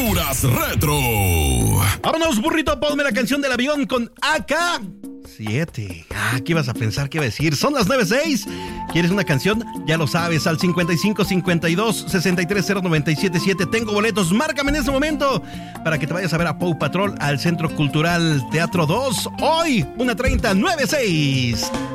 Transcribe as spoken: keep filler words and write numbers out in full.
Aventuras Retro. Vámonos, burrito, ponme la canción del avión con A K siete. Ah, ¿qué ibas a pensar? ¿Qué iba a decir? Son las nueve seis. ¿Quieres una canción? Ya lo sabes, al cincuenta y cinco cincuenta y dos sesenta y tres cero noventa y siete siete. Tengo boletos, márcame en este momento para que te vayas a ver a Paw Patrol al Centro Cultural Teatro dos. Hoy, una treinta, nueve seis.